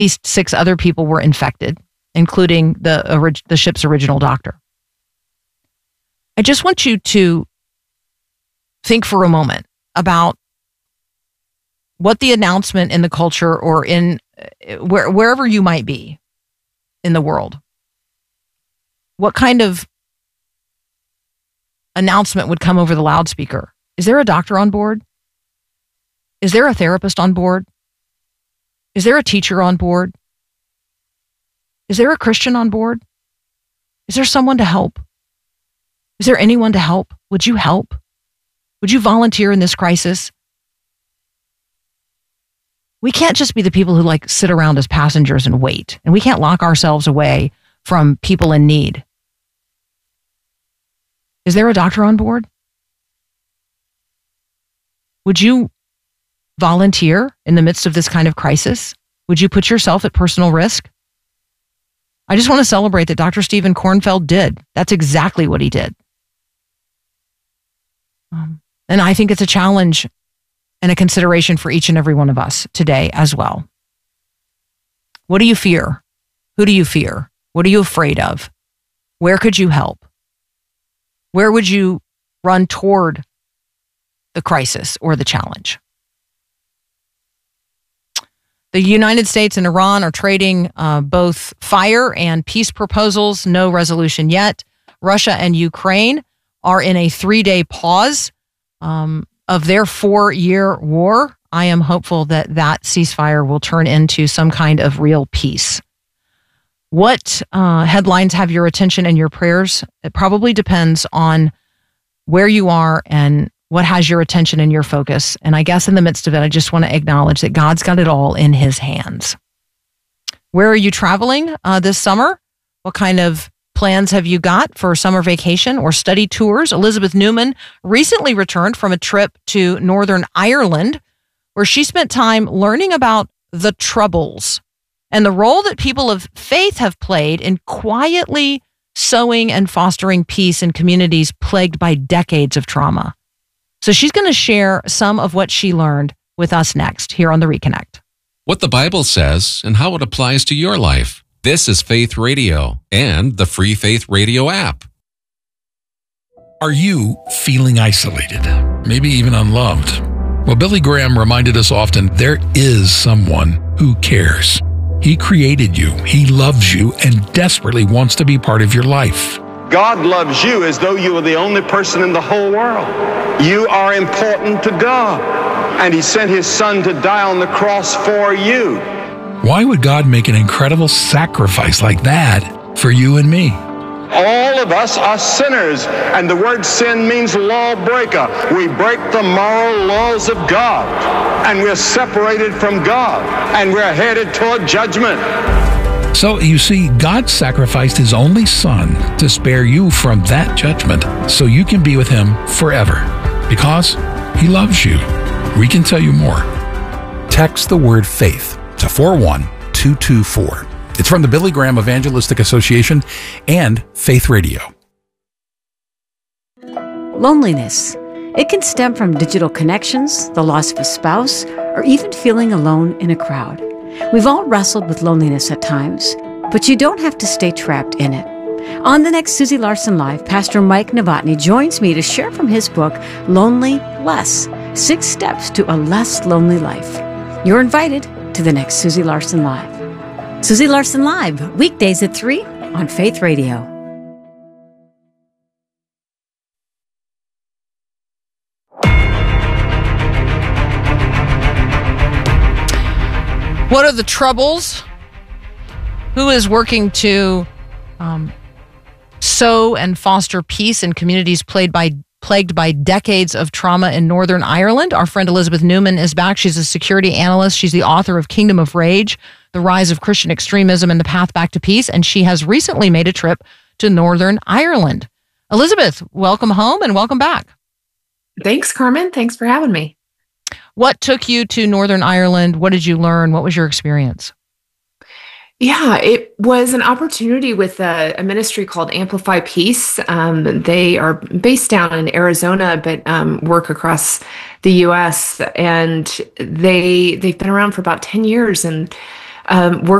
least 6 other people were infected, including the ship's original doctor. I just want you to think for a moment about what the announcement in the culture or in wherever you might be in the world, what kind of announcement would come over the loudspeaker? Is there a doctor on board? Is there a therapist on board? Is there a teacher on board? Is there a Christian on board? Is there someone to help? Is there anyone to help? Would you help? Would you volunteer in this crisis? We can't just be the people who sit around as passengers and wait, and we can't lock ourselves away from people in need. Is there a doctor on board? Would you volunteer in the midst of this kind of crisis? Would you put yourself at personal risk? I just want to celebrate that Dr. Stephen Kornfeld did. That's exactly what he did. And I think it's a challenge and a consideration for each and every one of us today as well. What do you fear? Who do you fear? What are you afraid of? Where could you help? Where would you run toward the crisis or the challenge? The United States and Iran are trading both fire and peace proposals. No resolution yet. Russia and Ukraine are in a 3-day pause of their 4-year war. I am hopeful that that ceasefire will turn into some kind of real peace. What headlines have your attention and your prayers? It probably depends on where you are and what has your attention and your focus. And I guess in the midst of it, I just want to acknowledge that God's got it all in his hands. Where are you traveling this summer? What kind of plans have you got for summer vacation or study tours? Elizabeth Newman recently returned from a trip to Northern Ireland, where she spent time learning about the Troubles and the role that people of faith have played in quietly sowing and fostering peace in communities plagued by decades of trauma. So she's going to share some of what she learned with us next here on The Reconnect. What the Bible says and how it applies to your life. This is Faith Radio and the free Faith Radio app. Are you feeling isolated, maybe even unloved? Well, Billy Graham reminded us often there is someone who cares. He created you, he loves you, and desperately wants to be part of your life. God loves you as though you were the only person in the whole world. You are important to God, and he sent his son to die on the cross for you. Why would God make an incredible sacrifice like that for you and me? All of us are sinners, and the word sin means lawbreaker. We break the moral laws of God, and we're separated from God, and we're headed toward judgment. So, you see, God sacrificed his only son to spare you from that judgment so you can be with him forever because he loves you. We can tell you more. Text the word faith to 41224. It's from the Billy Graham Evangelistic Association and Faith Radio. Loneliness. It can stem from digital connections, the loss of a spouse, or even feeling alone in a crowd. We've all wrestled with loneliness at times, but you don't have to stay trapped in it. On the next Susie Larson Live, Pastor Mike Novotny joins me to share from his book, Lonely Less, 6 Steps to a Less Lonely Life. You're invited to the next Susie Larson Live. Susie Larson Live, weekdays at 3 on Faith Radio. What are the Troubles? Who is working to sow and foster peace in communities plagued by decades of trauma in Northern Ireland? Our friend Elizabeth Newman is back. She's a security analyst. She's the author of Kingdom of Rage, The Rise of Christian Extremism and the Path Back to Peace, and she has recently made a trip to Northern Ireland. Elizabeth, welcome home and welcome back. Thanks, Carmen. Thanks for having me. What took you to Northern Ireland? What did you learn? What was your experience? Yeah, it was an opportunity with a ministry called Amplify Peace. They are based down in Arizona, but work across the U.S. And they've been around for about 10 years. And work